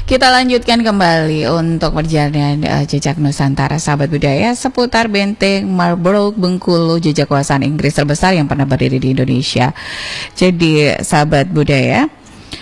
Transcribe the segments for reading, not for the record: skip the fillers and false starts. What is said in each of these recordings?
Kita lanjutkan kembali untuk perjalanan jejak Nusantara, sahabat budaya, seputar benteng Marlborough Bengkulu, jejak kekuasaan Inggris terbesar yang pernah berdiri di Indonesia. Jadi, sahabat budaya,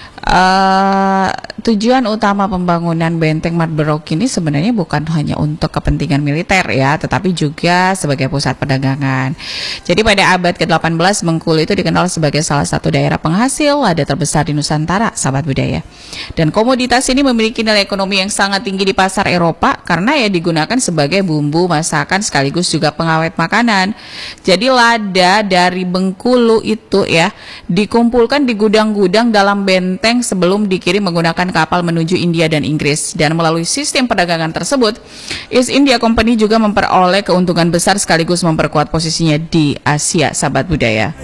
tujuan utama pembangunan benteng Marlborough ini sebenarnya bukan hanya untuk kepentingan militer ya, tetapi juga sebagai pusat perdagangan. Jadi pada abad ke-18 Bengkulu itu dikenal sebagai salah satu daerah penghasil lada terbesar di Nusantara, sahabat budaya. Dan komoditas ini memiliki nilai ekonomi yang sangat tinggi di pasar Eropa karena ya digunakan sebagai bumbu masakan sekaligus juga pengawet makanan. Jadi lada dari Bengkulu itu ya dikumpulkan di gudang-gudang dalam benteng sebelum dikirim menggunakan kapal menuju India dan Inggris. Dan melalui sistem perdagangan tersebut, East India Company juga memperoleh keuntungan besar sekaligus memperkuat posisinya di Asia, sahabat budaya.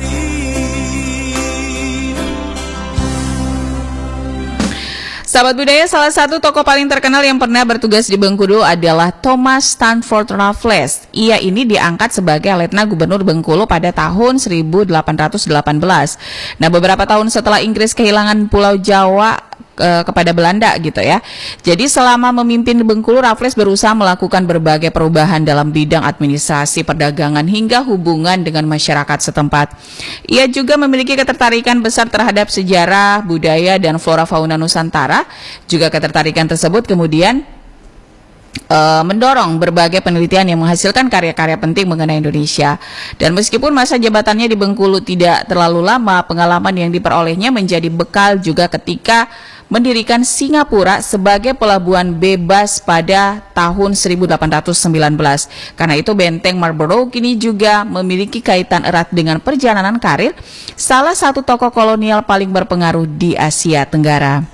Sahabat budaya, salah satu tokoh paling terkenal yang pernah bertugas di Bengkulu adalah Thomas Stamford Raffles. Ia ini diangkat sebagai letnan gubernur Bengkulu pada tahun 1818. Nah, beberapa tahun setelah Inggris kehilangan Pulau Jawa kepada Belanda gitu ya. Jadi selama memimpin Bengkulu, Raffles berusaha melakukan berbagai perubahan dalam bidang administrasi, perdagangan hingga hubungan dengan masyarakat setempat. Ia juga memiliki ketertarikan besar terhadap sejarah, budaya, dan flora fauna Nusantara. Juga ketertarikan tersebut kemudian mendorong berbagai penelitian yang menghasilkan karya-karya penting mengenai Indonesia. Dan meskipun masa jabatannya di Bengkulu tidak terlalu lama, pengalaman yang diperolehnya menjadi bekal juga ketika mendirikan Singapura sebagai pelabuhan bebas pada tahun 1819. Karena itu benteng Marlborough kini juga memiliki kaitan erat dengan perjalanan karir salah satu tokoh kolonial paling berpengaruh di Asia Tenggara.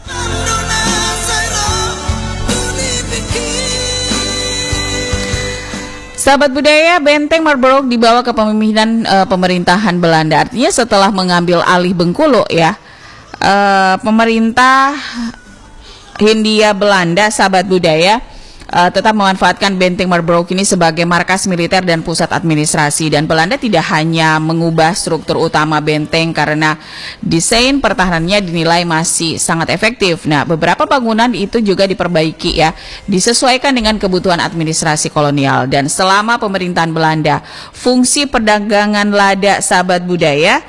Sahabat budaya, benteng Marlborough dibawa ke pemimpinan pemerintahan Belanda. Artinya setelah mengambil alih Bengkulu ya, pemerintah Hindia Belanda, sahabat budaya, tetap memanfaatkan benteng Marlborough ini sebagai markas militer dan pusat administrasi. Dan Belanda tidak hanya mengubah struktur utama benteng karena desain pertahanannya dinilai masih sangat efektif. Nah, beberapa bangunan itu juga diperbaiki ya, disesuaikan dengan kebutuhan administrasi kolonial. Dan selama pemerintahan Belanda, fungsi perdagangan lada, sahabat budaya,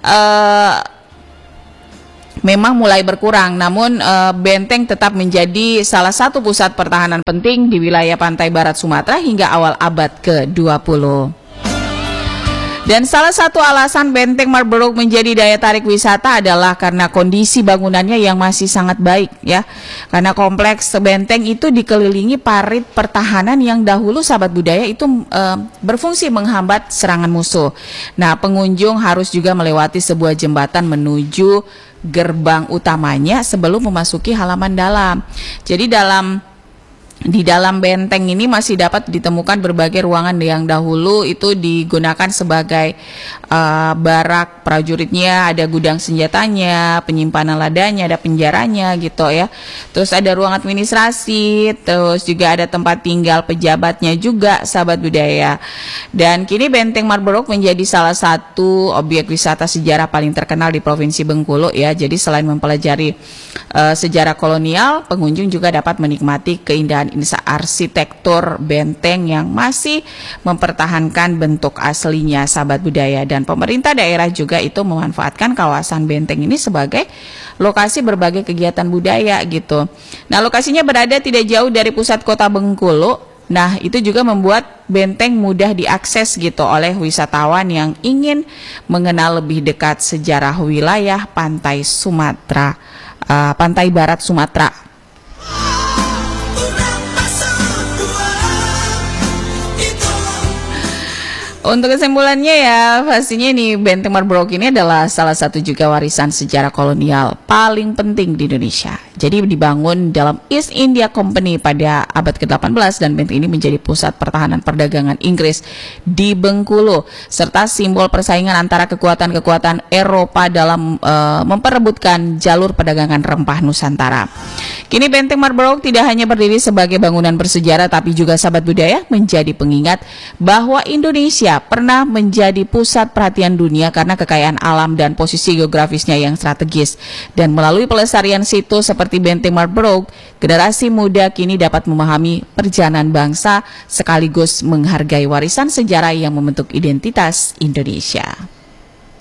memang mulai berkurang, namun benteng tetap menjadi salah satu pusat pertahanan penting di wilayah pantai barat Sumatera hingga awal abad ke-20. Dan salah satu alasan benteng Marlborough menjadi daya tarik wisata adalah karena kondisi bangunannya yang masih sangat baik ya. Karena kompleks benteng itu dikelilingi parit pertahanan yang dahulu, sahabat budaya, itu berfungsi menghambat serangan musuh. Nah, pengunjung harus juga melewati sebuah jembatan menuju gerbang utamanya sebelum memasuki halaman dalam. Jadi di dalam benteng ini masih dapat ditemukan berbagai ruangan yang dahulu itu digunakan sebagai barak prajuritnya, ada gudang senjatanya, penyimpanan ladanya, ada penjaranya gitu ya. Terus ada ruang administrasi, terus juga ada tempat tinggal pejabatnya juga, sahabat budaya. Dan kini benteng Marlborough menjadi salah satu objek wisata sejarah paling terkenal di Provinsi Bengkulu ya. Jadi selain mempelajari sejarah kolonial, pengunjung juga dapat menikmati keindahan arsitektur benteng yang masih mempertahankan bentuk aslinya, sahabat budaya. Dan pemerintah daerah juga itu memanfaatkan kawasan benteng ini sebagai lokasi berbagai kegiatan budaya gitu. Nah, lokasinya berada tidak jauh dari pusat kota Bengkulu. Nah, itu juga membuat benteng mudah diakses gitu oleh wisatawan yang ingin mengenal lebih dekat sejarah wilayah pantai Sumatera, pantai barat Sumatera. Untuk kesimpulannya ya, pastinya nih benteng Marlborough ini adalah salah satu juga warisan sejarah kolonial paling penting di Indonesia. Jadi dibangun dalam East India Company pada abad ke-18 dan benteng ini menjadi pusat pertahanan perdagangan Inggris di Bengkulu serta simbol persaingan antara kekuatan-kekuatan Eropa dalam memperebutkan jalur perdagangan rempah Nusantara. Kini Benteng Marlborough tidak hanya berdiri sebagai bangunan bersejarah, tapi juga sahabat budaya menjadi pengingat bahwa Indonesia pernah menjadi pusat perhatian dunia karena kekayaan alam dan posisi geografisnya yang strategis. Dan melalui pelestarian situs seperti Benteng Marlborough, generasi muda kini dapat memahami perjalanan bangsa sekaligus menghargai warisan sejarah yang membentuk identitas Indonesia.